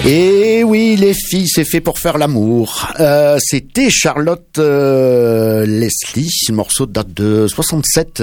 Et oui, les filles, c'est fait pour faire l'amour. C'était Charlotte Leslie. Le morceau date de 67.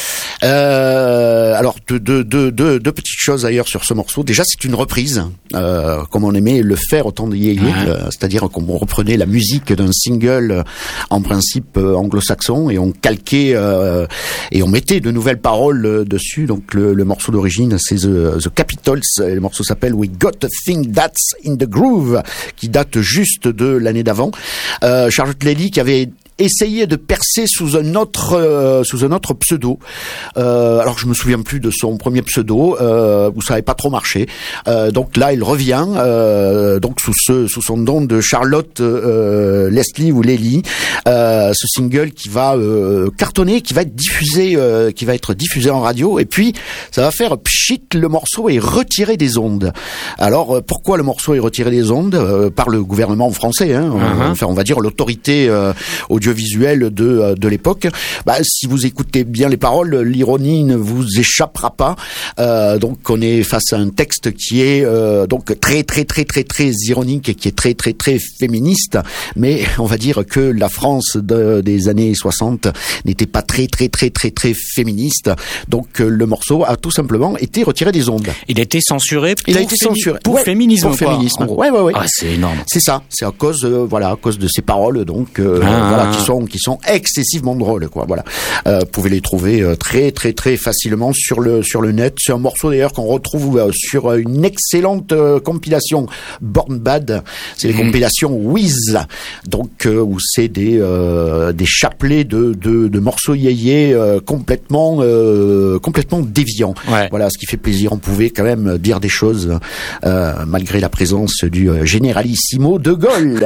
Alors, deux petites choses d'ailleurs sur ce morceau. Déjà, c'est une reprise, comme on aimait le faire au temps de Yé Yé, c'est-à-dire qu'on reprenait la musique d'un single en principe anglo-saxon et on calquait et on mettait de nouvelles paroles dessus. Donc le morceau d'origine, c'est The Capitals. Et le morceau s'appelle We Got a Thing That's in the Groove, qui date juste de l'année d'avant. Charlotte Leslie qui avait essayé de percer sous un autre pseudo. Alors je me souviens plus de son premier pseudo, où ça n'avait pas trop marché. Donc là, il revient donc sous son nom de Charlotte Leslie ou Leslie. Ce single qui va cartonner, qui va être diffusé en radio, et puis ça va faire pchit, le morceau est retiré des ondes. Alors pourquoi le morceau est retiré des ondes par le gouvernement français, enfin on va dire l'autorité audiovisuelle de l'époque. Si vous écoutez bien les paroles, l'ironie ne vous échappera pas. Donc on est face à un texte qui est donc très ironique et qui est très féministe, mais on va dire que la France des années 60 n'était pas très féministe. Donc le morceau a tout simplement été retiré des ondes. Il a été censuré pour féminisme. Pour féminisme. Ouais. Ah, c'est énorme. C'est ça. C'est à cause de ces paroles donc qui sont excessivement drôles, quoi. Voilà. Vous pouvez les trouver très facilement sur le net. C'est un morceau d'ailleurs qu'on retrouve sur une excellente compilation Born Bad. C'est les compilations Wiz, donc où c'est des chapelets de morceaux yéyé complètement déviants. Ouais. Voilà, ce qui fait plaisir. On pouvait quand même dire des choses malgré la présence du généralissimo de Gaulle.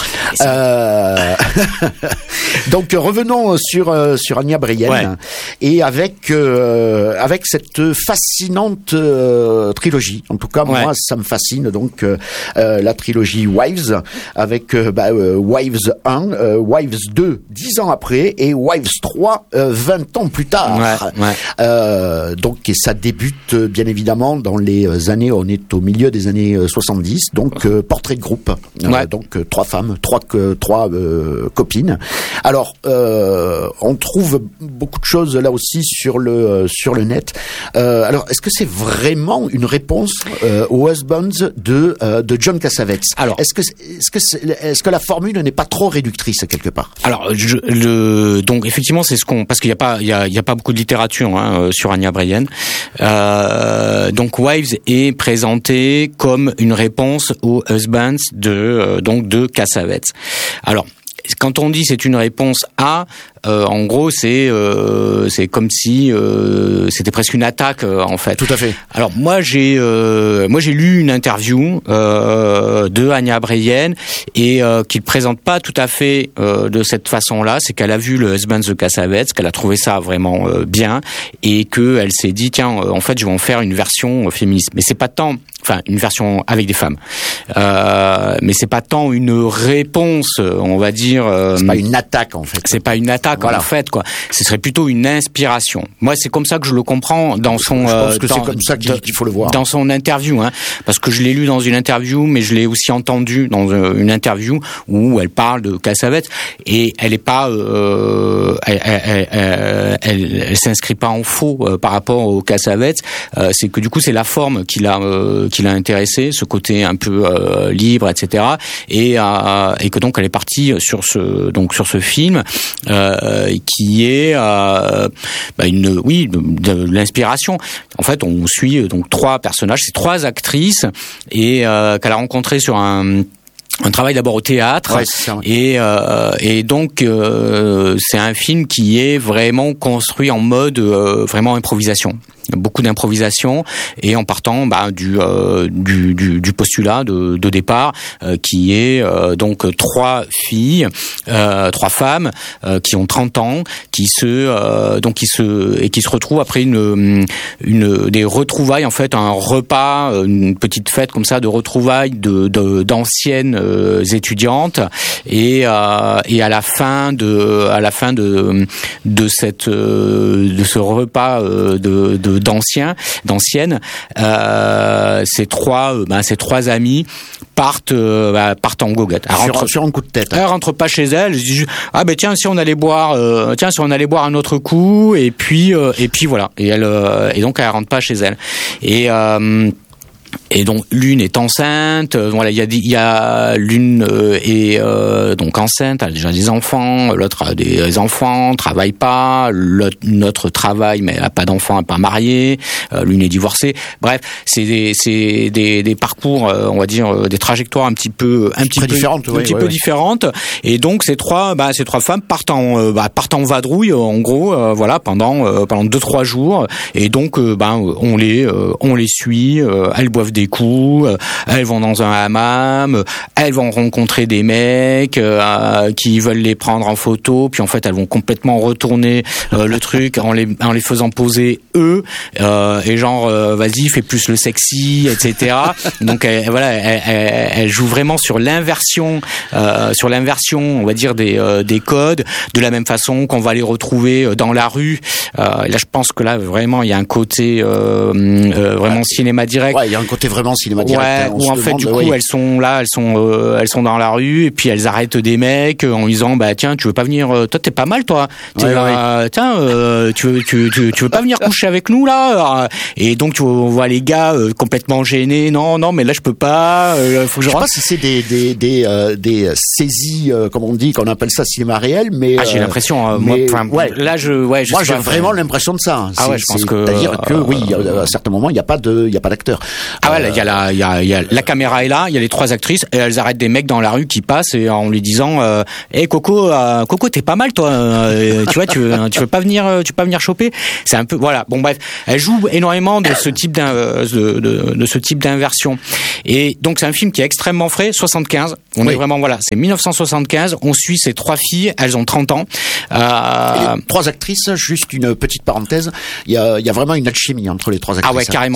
Donc revenons sur Anya Brienne, et avec cette fascinante trilogie. En tout cas, moi, ça me fascine. Donc la trilogie Wives, avec Wives 1, Wives 2, 10 ans après, et Wives 3, 20 ans plus tard. Donc, et ça débute bien évidemment dans les années, on est au milieu des années 70. Donc portrait de groupe. Donc 3 femmes, 3 copines. Alors, on trouve beaucoup de choses là aussi sur le net. Alors, est-ce que c'est vraiment une réponse aux Husbands de John Cassavetes? Alors, est-ce que la formule n'est pas trop réductrice quelque part? Alors, donc effectivement, c'est parce qu'il y a pas beaucoup de littérature sur Anya Brienne. Donc Wives est présenté comme une réponse aux Husbands de Cassavetes. Alors, quand on dit c'est une réponse à, en gros c'est comme si c'était presque une attaque en fait. Tout à fait. Alors moi j'ai lu une interview de Anya Brienne et qu'il présente pas tout à fait de cette façon-là. C'est qu'elle a vu le Husbands de Cassavetes, qu'elle a trouvé ça vraiment bien et que elle s'est dit tiens en fait je vais en faire une version féministe. Mais c'est pas tant, enfin une version avec des femmes. Mais c'est pas tant une réponse, on va dire. C'est pas une attaque en fait. C'est pas une attaque en fait quoi. Ce serait plutôt une inspiration. Moi c'est comme ça que je le comprends dans son. Je pense que c'est comme ça qu'il faut le voir. Dans son interview, parce que je l'ai lu dans une interview, mais je l'ai aussi entendu dans une interview où elle parle de Cassavetes et elle est pas, elle s'inscrit pas en faux par rapport au Cassavetes. C'est que du coup c'est la forme qui l'a intéressé, ce côté un peu libre, etc. Et que donc elle est partie sur ce film qui est de l'inspiration. En fait, on suit donc 3 personnages, c'est 3 actrices et qu'elle a rencontrées sur un travail d'abord au théâtre, et donc c'est un film qui est vraiment construit en mode vraiment improvisation. Beaucoup d'improvisation et en partant du postulat de départ qui est donc 3 filles, 3 femmes qui ont 30 ans, qui se retrouvent après des retrouvailles, en fait un repas, une petite fête comme ça de retrouvailles d'anciennes étudiantes et à la fin de ce repas de d'anciennes. Ces trois amies partent en goguette. Sur un coup de tête. Elles rentrent pas chez elles. Elles se disent tiens si on allait boire un autre coup et puis voilà. Et donc elles rentrent pas chez elles. Et donc l'une est enceinte, voilà, il y a l'une est donc enceinte, elle a déjà des enfants, l'autre a des enfants, travaille pas, l'autre travaille mais elle a pas d'enfants, elle n'est pas mariée, l'une est divorcée. Bref, c'est des parcours, on va dire des trajectoires un petit peu différentes. Et donc ces trois femmes partent en vadrouille en gros, voilà, pendant 2-3 jours. Et donc on les suit, elles boivent des coups, elles vont dans un hammam, elles vont rencontrer des mecs qui veulent les prendre en photo, puis en fait elles vont complètement retourner le truc en les faisant poser eux, et genre vas-y fais plus le sexy, etc. Donc elle joue vraiment sur l'inversion, on va dire des codes, de la même façon qu'on va les retrouver dans la rue. Là je pense que là vraiment il y a un côté vraiment cinéma direct. Ouais, il y a un côté vraiment cinéma direct. Ouais, où en fait du coup elles sont dans la rue et puis elles arrêtent des mecs en disant tiens tu veux pas venir, toi t'es pas mal toi, tiens tu veux pas venir coucher avec nous là, et donc tu vois les gars complètement gênés, non mais là je peux pas, faut que je rentre. Je sais pas si c'est des saisies comme on dit, qu'on appelle ça cinéma réel, mais j'ai l'impression moi j'ai vraiment l'impression de ça. Je pense que c'est-à-dire que oui, à certains moments il y a pas d'acteur. Il y a la caméra est là, il y a les trois actrices et elles arrêtent des mecs dans la rue qui passent et en lui disant Coco t'es pas mal toi, tu vois tu veux pas venir choper. C'est un peu voilà, bon bref, elle joue énormément de ce type d'inversion. Et donc c'est un film qui est extrêmement frais, 75. On est vraiment c'est 1975, on suit ces trois filles, elles ont 30 ans. Les trois actrices, juste une petite parenthèse, il y a vraiment une alchimie entre les trois actrices. Ah ouais, carrément.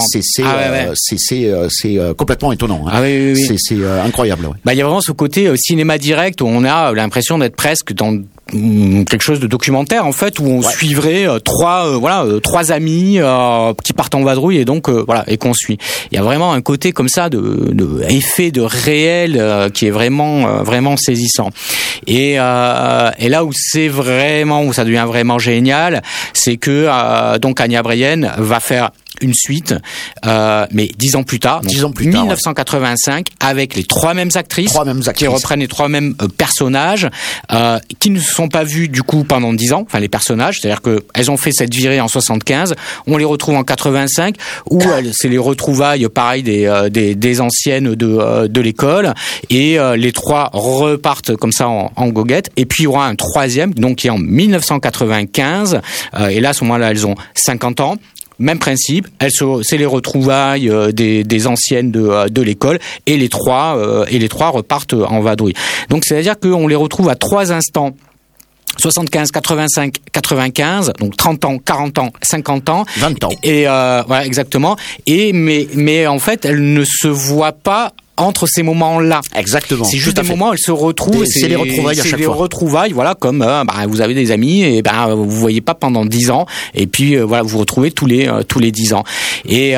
C'est complètement étonnant. Hein. Ah oui. C'est incroyable. Ouais. Il y a vraiment ce côté cinéma direct où on a l'impression d'être presque dans quelque chose de documentaire en fait, où on suivrait trois amis qui partent en vadrouille et donc et qu'on suit. Il y a vraiment un côté comme ça de effet de réel qui est vraiment saisissant. Et là où ça devient vraiment génial, c'est que donc Anya Brienne va faire une suite, mais 10 ans plus tard, 1985, avec les trois mêmes actrices qui reprennent les trois mêmes personnages, qui ne se sont pas vus du coup pendant 10 ans, enfin les personnages, c'est-à-dire que elles ont fait cette virée en 75, on les retrouve en 85, où c'est les retrouvailles pareil des anciennes de l'école, et les trois repartent comme ça en goguette, et puis il y aura un troisième, donc qui est en 1995, et là à ce moment-là elles ont 50 ans. Même principe, c'est les retrouvailles des anciennes de l'école, et les trois repartent en vadrouille. Donc c'est-à-dire qu'on les retrouve à trois instants. 75, 85, 95, donc 30 ans, 40 ans, 50 ans. 20 ans. Et voilà, exactement. Mais en fait, elles ne se voient pas entre ces moments-là. Exactement. C'est juste un moment où elles se retrouvent. C'est les retrouvailles à chaque fois. C'est les retrouvailais, voilà, comme vous avez des amis et vous voyez pas pendant 10 ans, et puis vous vous retrouvez tous les 10 ans. Et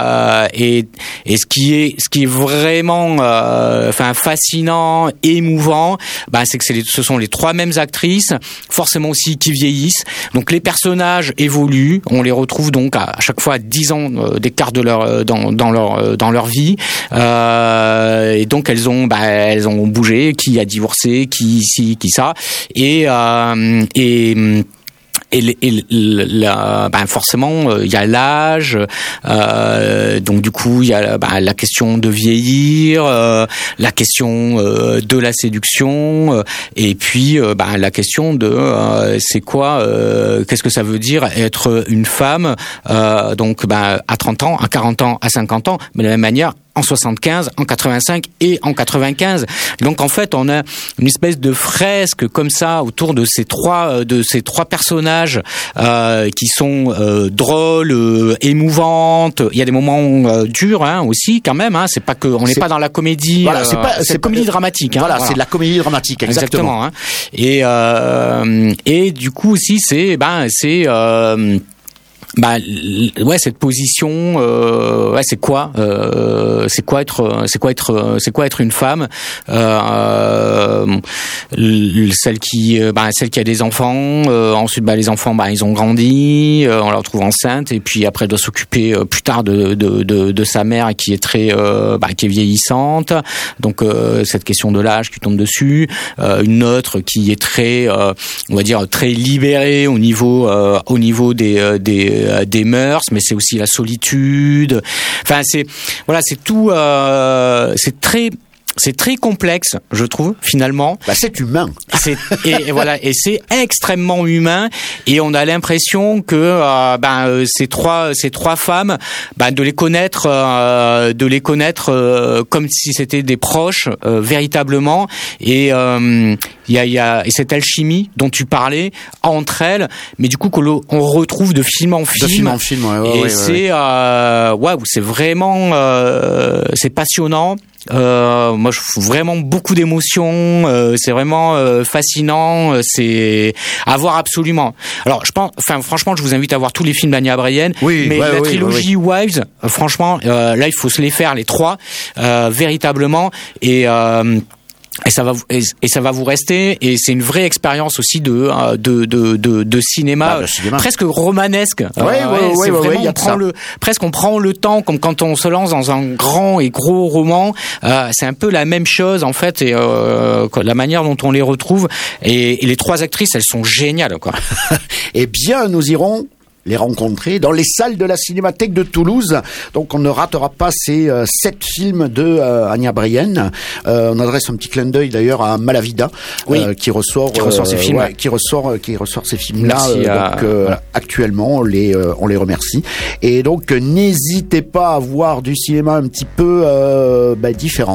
ce qui est vraiment fascinant, émouvant, c'est que ce sont les trois mêmes actrices, forcément aussi qui vieillissent. Donc les personnages évoluent, on les retrouve donc à chaque fois à 10 ans d'écart dans leur vie. Et donc elles ont bougé, qui a divorcé, qui ci, qui ça, et forcément il y a l'âge, donc du coup il y a la question de vieillir, la question de la séduction, et puis la question de c'est quoi, qu'est-ce que ça veut dire être une femme, donc à 30 ans, à 40 ans, à 50 ans, mais de la même manière en 75, en 85 et en 95. Donc en fait, on a une espèce de fresque comme ça autour de ces trois personnages qui sont drôles, émouvantes. Il y a des moments durs aussi quand même. C'est pas que on n'est pas dans la comédie. Voilà, c'est comédie dramatique. Voilà, c'est de la comédie dramatique, exactement. Et du coup aussi c'est cette position, c'est quoi être une femme, celle qui a des enfants, ensuite les enfants ils ont grandi, on la retrouve enceinte et puis après elle doit s'occuper plus tard de sa mère qui est très qui est vieillissante, donc cette question de l'âge qui tombe dessus, une autre qui est très on va dire très libérée au niveau des mœurs, mais c'est aussi la solitude. Enfin, c'est tout. C'est très complexe, je trouve, finalement. C'est humain. Et c'est extrêmement humain. Et on a l'impression que ces trois femmes, de les connaître comme si c'était des proches, véritablement. Et il y a cette alchimie dont tu parlais entre elles, mais du coup qu'on retrouve de film en film. C'est c'est vraiment c'est passionnant. Moi je trouve vraiment beaucoup d'émotions, c'est vraiment fascinant, c'est à voir absolument. Alors franchement je vous invite à voir tous les films d'Anya Brienne, mais la trilogie Wives, franchement là il faut se les faire les trois véritablement, et ça va vous rester, et c'est une vraie expérience aussi de cinéma, presque romanesque. On prend le temps, comme quand on se lance dans un grand et gros roman. C'est un peu la même chose en fait, et la manière dont on les retrouve, et les trois actrices, elles sont géniales, quoi. Eh bien, nous irons les rencontrer dans les salles de la Cinémathèque de Toulouse. Donc on ne ratera pas ces 7 films de Anya Brienne. On adresse un petit clin d'œil d'ailleurs à Malavida, qui ressort ces films, qui ressort ces films-là. Actuellement, on les remercie. Et donc n'hésitez pas à voir du cinéma un petit peu différent.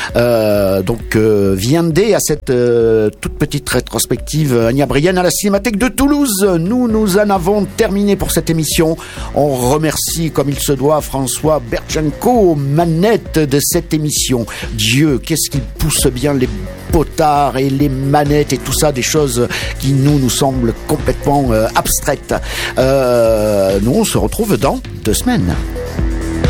Viendez à cette toute petite rétrospective Anya Brienne à la Cinémathèque de Toulouse. Nous en avons terminé pour cette émission. On remercie comme il se doit François Berchenko aux manettes de cette émission. Dieu, qu'est-ce qu'il pousse bien les potards et les manettes et tout ça, des choses qui nous semblent complètement abstraites. Nous on se retrouve dans 2 semaines.